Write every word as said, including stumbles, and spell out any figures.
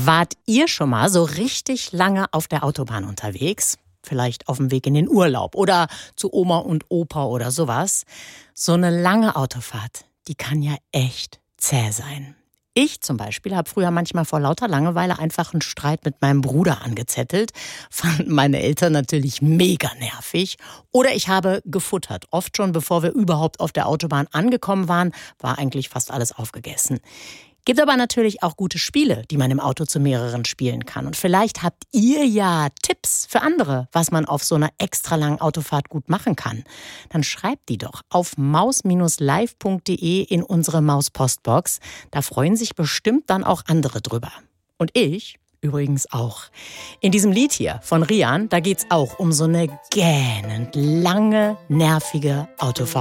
Wart ihr schon mal so richtig lange auf der Autobahn unterwegs? Vielleicht auf dem Weg in den Urlaub oder zu Oma und Opa oder sowas. So eine lange Autofahrt, die kann ja echt zäh sein. Ich zum Beispiel habe früher manchmal vor lauter Langeweile einfach einen Streit mit meinem Bruder angezettelt. Fanden meine Eltern natürlich mega nervig. Oder ich habe gefuttert. Oft schon, bevor wir überhaupt auf der Autobahn angekommen waren, war eigentlich fast alles aufgegessen. Gibt aber natürlich auch gute Spiele, die man im Auto zu mehreren spielen kann. Und vielleicht habt ihr ja Tipps für andere, was man auf so einer extra langen Autofahrt gut machen kann. Dann schreibt die doch auf maus live punkt de in unsere Maus-Postbox. Da freuen sich bestimmt dann auch andere drüber. Und ich übrigens auch. In diesem Lied hier von Rian, da geht's auch um so eine gähnend lange, nervige Autofahrt.